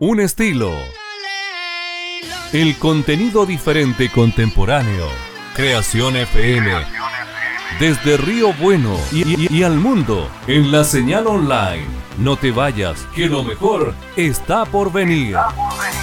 un estilo. El contenido diferente contemporáneo. Creación FM. Desde Río Bueno y al mundo en la señal online. No te vayas, que lo mejor está por venir.